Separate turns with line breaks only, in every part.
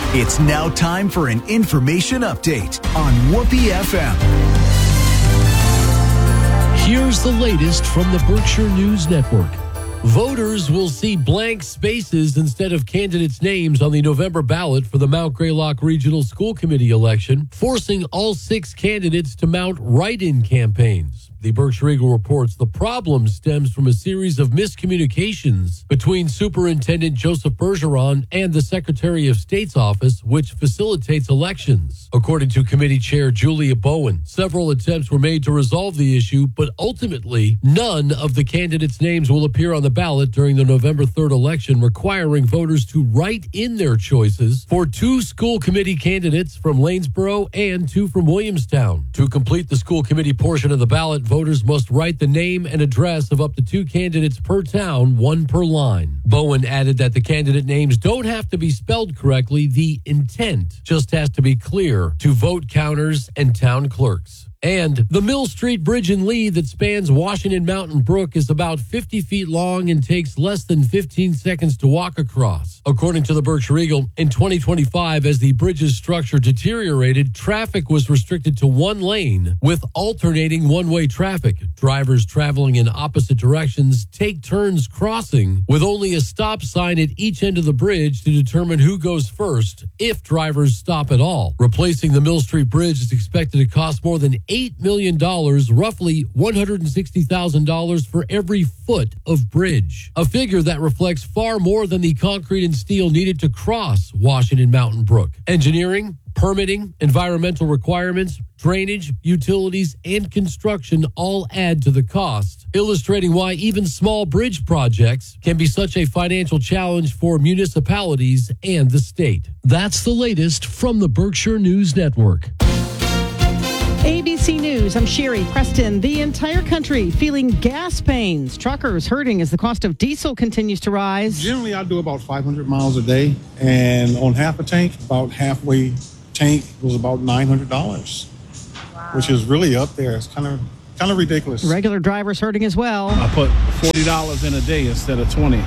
It's now time for an information update on Whoopee FM.
Here's the latest from the Berkshire News Network. Voters will see blank spaces instead of candidates' names on the November ballot for the Mount Greylock Regional School Committee election, forcing all 6 candidates to mount write-in campaigns. The Berkshire Eagle reports the problem stems from a series of miscommunications between Superintendent Joseph Bergeron and the Secretary of State's office, which facilitates elections. According to committee chair Julia Bowen, several attempts were made to resolve the issue, but ultimately none of the candidates' names will appear on the ballot during the November 3rd election, requiring voters to write in their choices for 2 school committee candidates from Lanesboro and 2 from Williamstown. To complete the school committee portion of the ballot, voters must write the name and address of up to 2 candidates per town, 1 per line. Bowen added that the candidate names don't have to be spelled correctly. The intent just has to be clear to vote counters and town clerks. And the Mill Street Bridge in Lee that spans Washington Mountain Brook is about 50 feet long and takes less than 15 seconds to walk across. According to the Berkshire Eagle, in 2025, as the bridge's structure deteriorated, traffic was restricted to 1 lane with alternating one-way traffic. Drivers traveling in opposite directions take turns crossing with only a stop sign at each end of the bridge to determine who goes first, if drivers stop at all. Replacing the Mill Street Bridge is expected to cost more than $8 million, roughly $160,000 for every foot of bridge, a figure that reflects far more than the concrete and steel needed to cross Washington Mountain Brook. Engineering, permitting, environmental requirements, drainage, utilities, and construction all add to the cost, illustrating why even small bridge projects can be such a financial challenge for municipalities and the state. That's the latest from the Berkshire News Network.
ABC News, I'm Sherry Preston. The entire country feeling gas pains. Truckers hurting as the cost of diesel continues to rise.
Generally, I do about 500 miles a day, and on half a tank, about halfway tank was about $900, which is really up there. It's kind of ridiculous.
Regular drivers hurting as well.
I put $40 in a day instead of $20.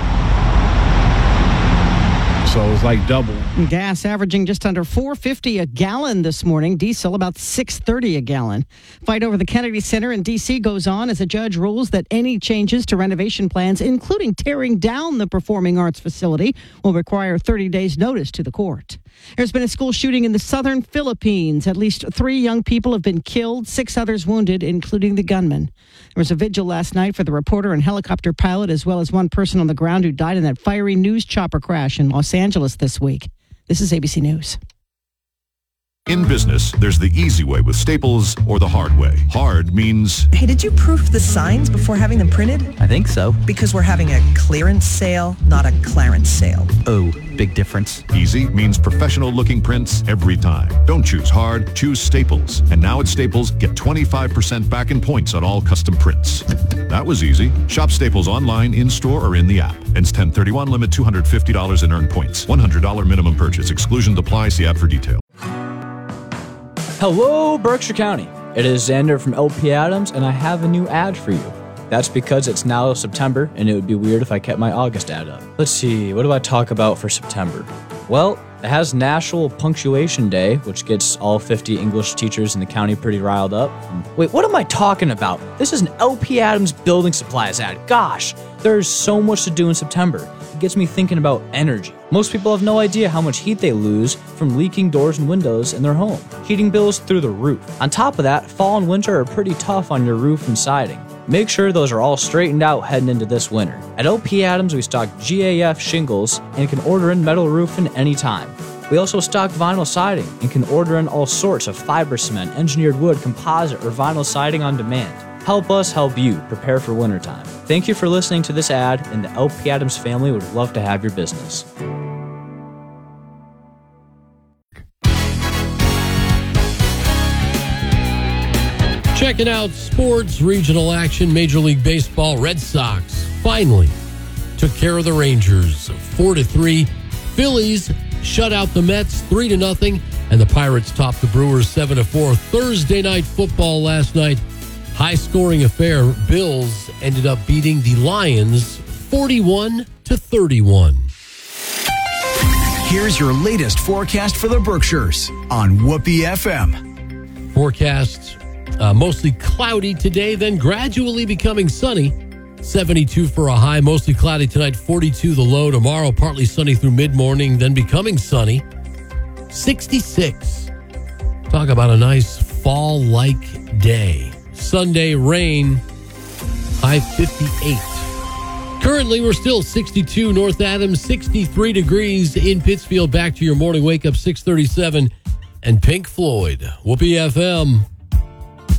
So it's like double.
Gas averaging just under $4.50 a gallon this morning. Diesel about $6.30 a gallon. Fight over the Kennedy Center in D.C. goes on as a judge rules that any changes to renovation plans, including tearing down the performing arts facility, will require 30 days' notice to the court. There's been a school shooting in the southern Philippines. At least 3 young people have been killed, 6 others wounded, including the gunman. There was a vigil last night for the reporter and helicopter pilot, as well as one person on the ground who died in that fiery news chopper crash in Los Angeles this week. This is ABC News.
In business, there's the easy way with Staples or the hard way. Hard means...
Hey, did you proof the signs before having them printed?
I think so.
Because we're having a clearance sale, not a clarence sale.
Oh, big difference.
Easy means professional-looking prints every time. Don't choose hard, choose Staples. And now at Staples, get 25% back in points on all custom prints. That was easy. Shop Staples online, in-store, or in the app. Ends 10/31, limit $250 in earned points. $100 minimum purchase. Exclusions apply. See app for detail.
Hello, Berkshire County. It is Xander from LP Adams, and I have a new ad for you. That's because it's now September, and it would be weird if I kept my August ad up. Let's see, what do I talk about for September? Well, it has National Punctuation Day, which gets all 50 English teachers in the county pretty riled up. Wait, what am I talking about? This is an LP Adams building supplies ad. Gosh, there's so much to do in September. It gets me thinking about energy. Most people have no idea how much heat they lose from leaking doors and windows in their home. Heating bills through the roof. On top of that, fall and winter are pretty tough on your roof and siding. Make sure those are all straightened out heading into this winter. At LP Adams, we stock GAF shingles and can order in metal roofing anytime. We also stock vinyl siding and can order in all sorts of fiber cement, engineered wood, composite, or vinyl siding on demand. Help us help you prepare for wintertime. Thank you for listening to this ad, and the LP Adams family would love to have your business.
Checking out sports, regional action, Major League Baseball. Red Sox finally took care of the Rangers 4-3. Phillies shut out the Mets 3-0, and the Pirates topped the Brewers 7-4. Thursday night football last night, high-scoring affair. Bills ended up beating the Lions 41-31.
Here's your latest forecast for the Berkshires on Whoopee FM.
Forecast mostly cloudy today, then gradually becoming sunny. 72 for a high, mostly cloudy tonight, 42 the low. Tomorrow, partly sunny through mid-morning, then becoming sunny. 66. Talk about a nice fall-like day. Sunday, rain, high 58. Currently, we're still 62 North Adams, 63 degrees in Pittsfield. Back to your morning wake-up, 6:37, and Pink Floyd. Whoopee FM.